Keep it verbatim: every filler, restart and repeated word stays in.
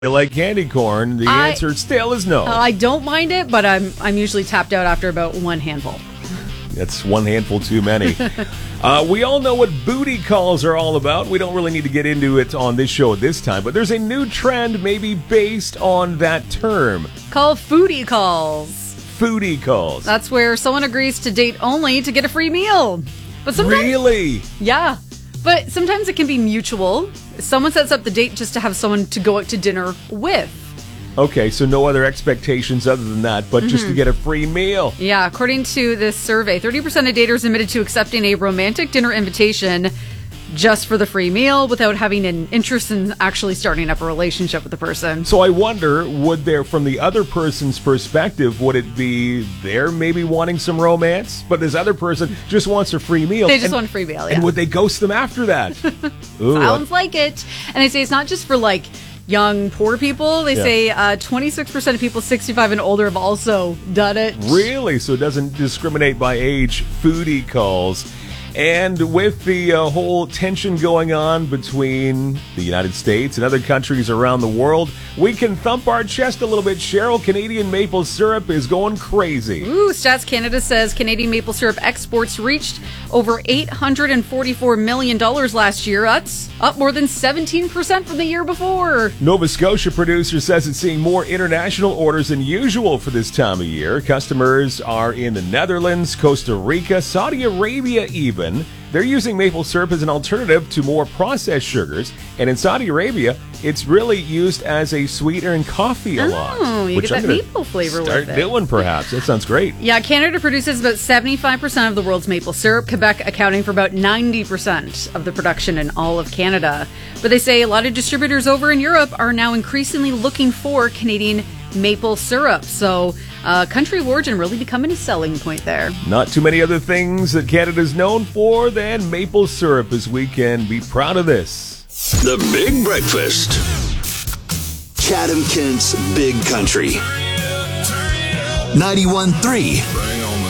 You like candy corn? The I, answer still is no. Uh, I don't mind it, but I'm I'm usually tapped out after about one handful. That's one handful too many. uh, we all know what booty calls are all about. We don't really need to get into it on this show at this time, but there's a new trend maybe based on that term. Call foodie calls. Foodie calls. That's where someone agrees to date only to get a free meal. But sometimes, really? Yeah. But sometimes it can be mutual. Someone sets up the date just to have someone to go out to dinner with. Okay, so no other expectations other than that, but mm-hmm. just to get a free meal. Yeah, according to this survey, thirty percent of daters admitted to accepting a romantic dinner invitation just for the free meal without having an interest in actually starting up a relationship with the person. So I wonder, would there, from the other person's perspective, would it be they're maybe wanting some romance, but this other person just wants a free meal? They just and, want a free meal, yeah. And would they ghost them after that? Ooh, Sounds like it. And they say it's not just for, like, young, poor people. They yeah. say uh, twenty-six percent of people sixty-five and older have also done it. Really? So it doesn't discriminate by age. Foodie calls. And with the uh, whole tension going on between the United States and other countries around the world, we can thump our chest a little bit. Cheryl, Canadian maple syrup is going crazy. Ooh, Stats Canada says Canadian maple syrup exports reached over eight hundred forty-four million dollars last year. That's up more than seventeen percent from the year before. Nova Scotia producer says it's seeing more international orders than usual for this time of year. Customers are in the Netherlands, Costa Rica, Saudi Arabia even. They're using maple syrup as an alternative to more processed sugars, and in Saudi Arabia, it's really used as a sweetener in coffee a oh, lot. Oh, you which get I'm that maple flavor start with it. doing, perhaps. That sounds great. Yeah, Canada produces about seventy-five percent of the world's maple syrup, Quebec accounting for about ninety percent of the production in all of Canada. But they say a lot of distributors over in Europe are now increasingly looking for Canadian maple syrup. So uh, country of origin really becoming a selling point there. Not too many other things that Canada's known for than maple syrup, as we can be proud of this. The Big Breakfast. Chatham Kent's Big Country. ninety-one point three